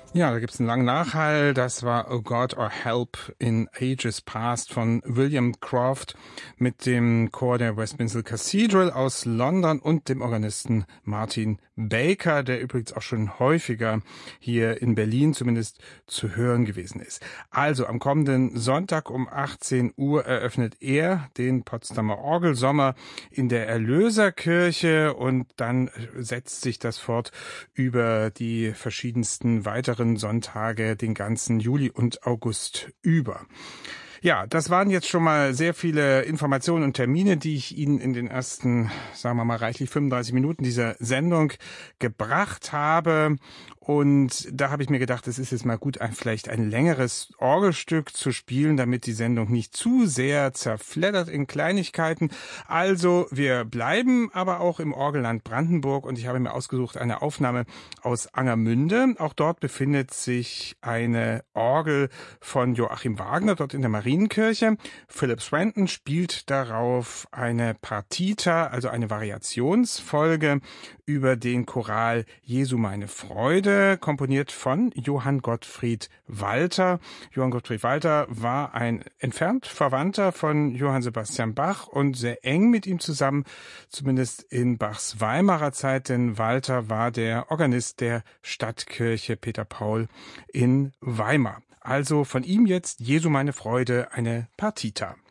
Ja, da gibt's einen langen Nachhall. Das war Oh God or Help in Ages Past von William Croft mit dem Chor der Westminster Cathedral aus London und dem Organisten Martin Baker, der übrigens auch schon häufiger hier in Berlin zumindest zu hören gewesen ist. Also am kommenden Sonntag um 18 Uhr eröffnet er den Potsdamer Orgelsommer in der Erlöserkirche und dann setzt sich das fort über die verschiedensten weiteren Sonntage den ganzen Juli und August über. Ja, das waren jetzt schon mal sehr viele Informationen und Termine, die ich Ihnen in den ersten, sagen wir mal, reichlich 35 Minuten dieser Sendung gebracht habe. Und da habe ich mir gedacht, es ist jetzt mal gut, vielleicht ein längeres Orgelstück zu spielen, damit die Sendung nicht zu sehr zerfleddert in Kleinigkeiten. Also wir bleiben aber auch im Orgelland Brandenburg und ich habe mir ausgesucht eine Aufnahme aus Angermünde. Auch dort befindet sich eine Orgel von Joachim Wagner, dort in der Marienkirche. Philip Swanton spielt darauf eine Partita, also eine Variationsfolge über den Choral Jesu meine Freude, komponiert von Johann Gottfried Walther. Johann Gottfried Walther war ein entfernt Verwandter von Johann Sebastian Bach und sehr eng mit ihm zusammen, zumindest in Bachs Weimarer Zeit, denn Walther war der Organist der Stadtkirche Peter Paul in Weimar. Also von ihm jetzt Jesu meine Freude, eine Partita.